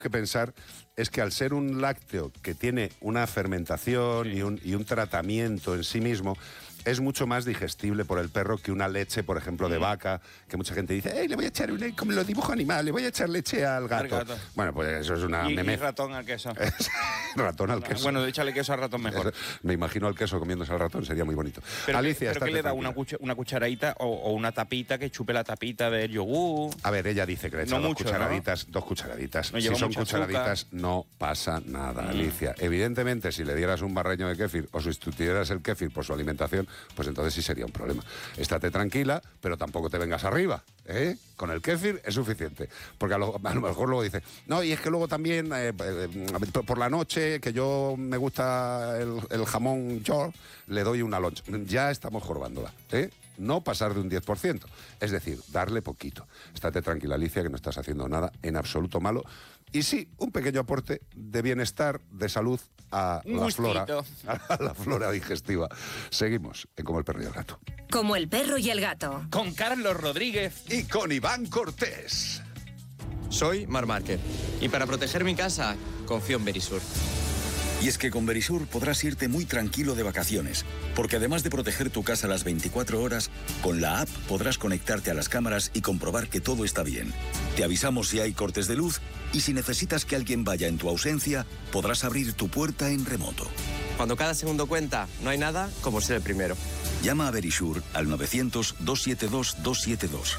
que pensar es que al ser un lácteo que tiene una fermentación y un tratamiento en sí mismo, es mucho más digestible por el perro que una leche, por ejemplo, de vaca, que mucha gente dice, le voy a echar, como lo dibujo animal, le voy a echar leche al gato. Bueno, pues eso es una meme. Y ratón al queso. Ratón al queso. Bueno, échale queso al ratón mejor. Me imagino al queso comiéndose al ratón, sería muy bonito. Pero Alicia, ¿pero qué le da? ¿Una cucharadita o una tapita que chupe la tapita del yogur? A ver, ella dice que le echa no dos mucho, cucharaditas, ¿no? dos cucharaditas. No si son cucharaditas, azúcar. no pasa nada, Alicia. Evidentemente, si le dieras un barreño de kéfir o sustituyeras el kéfir por su alimentación, pues entonces sí sería un problema. Estate tranquila, pero tampoco te vengas arriba, ¿eh? Con el kéfir es suficiente. Porque a lo mejor luego dice, no, y es que luego también por la noche, que yo me gusta el jamón york, le doy una loncha. Ya estamos jorobándola, ¿eh? No pasar de un 10%, es decir, darle poquito. Estate tranquila, Alicia, que no estás haciendo nada en absoluto malo. Y sí, un pequeño aporte de bienestar, de salud a la flora digestiva. Seguimos en Como el perro y el gato. Como el perro y el gato. Con Carlos Rodríguez y con Iván Cortés. Soy Marc Márquez y para proteger mi casa confío en Verisur. Y es que con Verisur podrás irte muy tranquilo de vacaciones, porque además de proteger tu casa las 24 horas, con la app podrás conectarte a las cámaras y comprobar que todo está bien. Te avisamos si hay cortes de luz y si necesitas que alguien vaya en tu ausencia, podrás abrir tu puerta en remoto. Cuando cada segundo cuenta, no hay nada como ser el primero. Llama a Verisur al 900-272-272.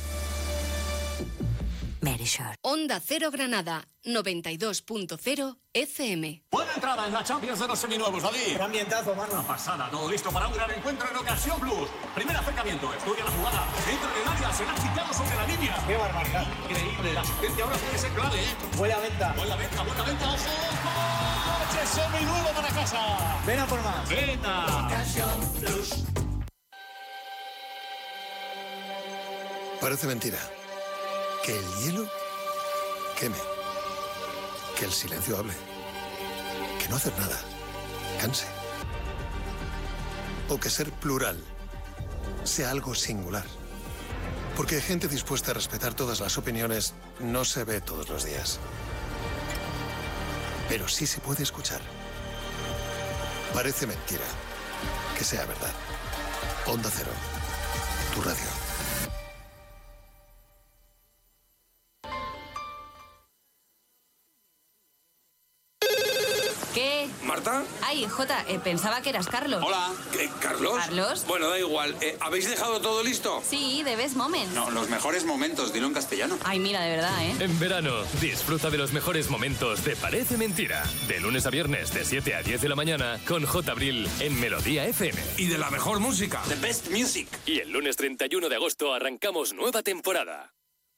Verisur. Onda Cero Granada, 92.0 FM. Buena entrada en la Champions de los seminuevos, David. Un ambientazo, mano. Una pasada, todo listo para un gran encuentro en Ocasión Plus. Primer acercamiento, estudia la jugada. Entra en el área, será quitado sobre la línea. ¡Qué barbaridad! Increíble, la asistencia ahora puede ser clave, ¿eh? Buena venta. Buena venta, ojo. ¡Coche seminuevo para casa! Ven a por más. Venga. Ocasión Plus. Parece mentira. Que el hielo queme. Que el silencio hable. Que no hacer nada canse. O que ser plural sea algo singular. Porque gente dispuesta a respetar todas las opiniones no se ve todos los días. Pero sí se puede escuchar. Parece mentira que sea verdad. Onda Cero, tu radio. ¿Qué? ¿Marta? Ay, Jota, pensaba que eras Carlos. Hola, ¿Carlos? ¿Carlos? Bueno, da igual. ¿Habéis dejado todo listo? Sí, de Best Moments. No, los mejores momentos, dilo en castellano. Ay, mira, de verdad, ¿eh? En verano, disfruta de los mejores momentos de Parece Mentira. De lunes a viernes, de 7 a 10 de la mañana, con J. Abril en Melodía FM. Y de la mejor música. The best music. Y el lunes 31 de agosto arrancamos nueva temporada.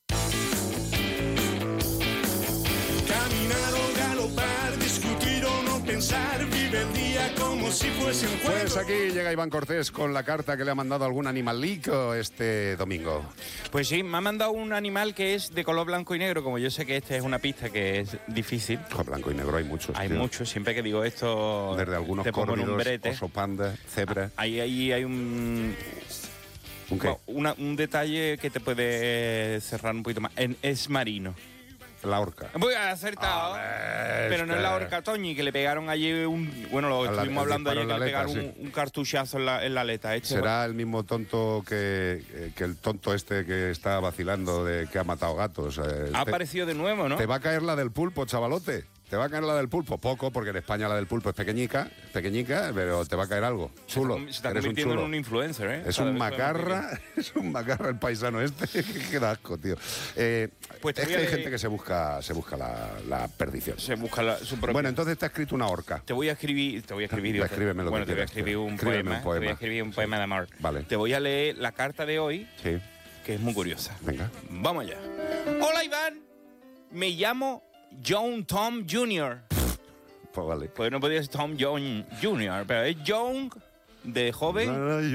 Caminar o galopar, discutir o no pensar, vive el día como si fuese un juego. Pues aquí llega Iván Cortés con la carta que le ha mandado algún animalico este domingo. Pues sí, me ha mandado un animal que es de color blanco y negro, como yo sé que esta es una pista que es difícil. Blanco y negro hay muchos. Hay tío. muchos, siempre que digo esto... Desde algunos córvidos, oso panda, cebra. Ahí hay un... ¿Un qué? Un detalle que te puede cerrar un poquito más. Es marino. La orca. Voy a acertado. Pero no es la orca, Toñi, que le pegaron allí bueno, lo estuvimos hablando ayer, que le pegaron un cartuchazo en la aleta. ¿Será el mismo tonto que el tonto este que está vacilando de que ha matado gatos? Ha aparecido de nuevo, ¿no? Te va a caer la del pulpo, chavalote. Te va a caer la del pulpo. Poco, porque en España la del pulpo es pequeñica, pero te va a caer algo. Chulo. Se está Eres convirtiendo un chulo. en un influencer, ¿eh? Es un macarra el paisano este. Qué da asco, tío. Pues es que hay gente que se busca la perdición. Se busca su propia... Bueno, entonces te ha escrito una orca. Te voy a escribir... Escríbeme lo bueno, que te voy a escribir un poema. Te voy a escribir un poema de amor. Vale. Te voy a leer la carta de hoy, sí, que es muy curiosa. Venga. Vamos allá. Hola, Iván. Me llamo John Tom Jr. Pues vale. Pues no podía ser Tom John Jr., pero es John de joven.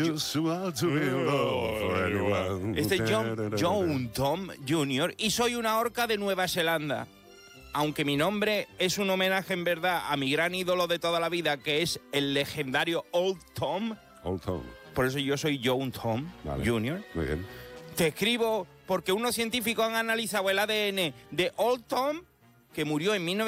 Este es John Tom Jr. y soy una orca de Nueva Zelanda. Aunque mi nombre es un homenaje en verdad a mi gran ídolo de toda la vida, que es el legendario Old Tom. Old Tom. Por eso yo soy John Tom Jr. Muy bien. Te escribo porque unos científicos han analizado el ADN de Old Tom que murió en